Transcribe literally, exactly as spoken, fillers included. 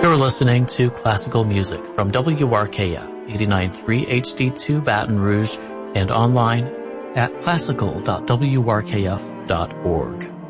You're listening to classical music from W R K F eighty-nine point three H D two Baton Rouge and online at classical dot w r k f dot org.